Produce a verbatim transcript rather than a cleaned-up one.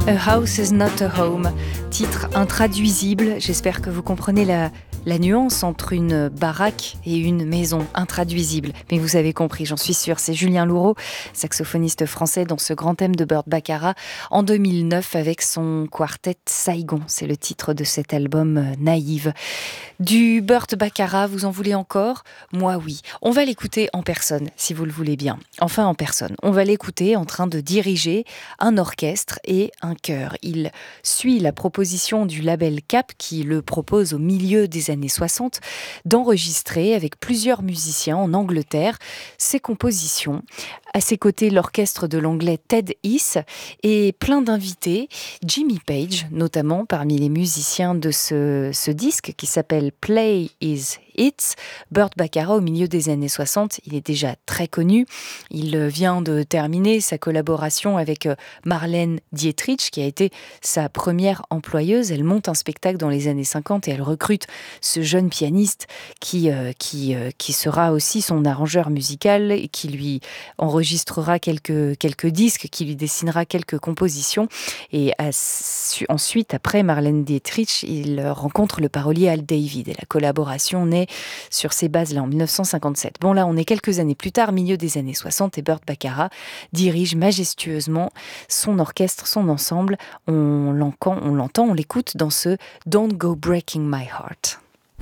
A House is not a home, titre intraduisible. J'espère que vous comprenez la, la nuance entre une baraque et une maison intraduisible. Mais vous avez compris, j'en suis sûre. C'est Julien Louraud, saxophoniste français dans ce grand thème de Burt Bacharach en deux mille neuf avec son quartet Saigon. C'est le titre de cet album Naïve. Du Burt Bacharach, vous en voulez encore ? Moi oui. On va l'écouter en personne, si vous le voulez bien. Enfin en personne. On va l'écouter en train de diriger un orchestre et un chœur. Il suit la proposition du label Cap qui le propose au milieu des années soixante d'enregistrer avec plusieurs musiciens en Angleterre ses compositions. À ses côtés, l'orchestre de l'anglais Ted Heath et plein d'invités. Jimmy Page, notamment, parmi les musiciens de ce, ce disque qui s'appelle Play Is It. Burt Bacharach, au milieu des années soixante, il est déjà très connu. Il vient de terminer sa collaboration avec Marlène Dietrich, qui a été sa première employeuse. Elle monte un spectacle dans les années cinquante et elle recrute ce jeune pianiste qui, euh, qui, euh, qui sera aussi son arrangeur musical et qui lui enregistrera quelques, quelques disques, qui lui dessinera quelques compositions. Et à, ensuite, après Marlène Dietrich, il rencontre le parolier Al David. Et la collaboration naît sur ces bases-là en dix-neuf cent cinquante-sept. Bon, là, on est quelques années plus tard, milieu des années soixante, et Burt Bacharach dirige majestueusement son orchestre, son ensemble. On l'entend, on l'entend, on l'écoute dans ce Don't Go Breaking My Heart.